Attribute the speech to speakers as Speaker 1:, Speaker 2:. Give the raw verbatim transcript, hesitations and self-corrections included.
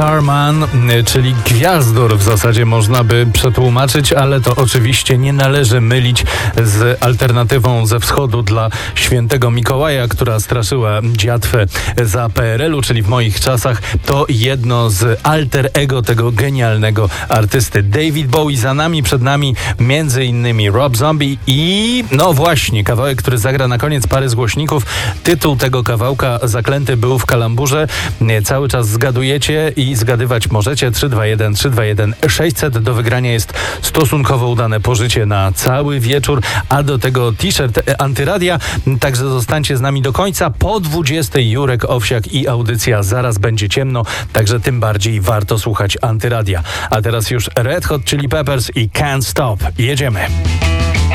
Speaker 1: Starman, czyli gwiazdor w zasadzie można by przetłumaczyć, ale to oczywiście nie należy mylić z alternatywą ze wschodu dla świętego Mikołaja, która straszyła dziatwę za P R L u, czyli w moich czasach. To jedno z alter ego tego genialnego artysty. David Bowie za nami, przed nami między innymi Rob Zombie i no właśnie, kawałek, który zagra na koniec pary z głośników. Tytuł tego kawałka zaklęty był w kalamburze. Cały czas zgadujecie i zgadywać możecie. trzy dwa jeden trzy dwa jeden sześćset. Do wygrania jest stosunkowo udane pożycie na cały wieczór, a do tego t-shirt Antyradia. Także zostańcie z nami do końca. Po dwudziestej Jurek Owsiak i audycja Zaraz będzie ciemno, także tym bardziej warto słuchać Antyradia. A teraz już Red Hot Chili Peppers i Can't Stop. Jedziemy.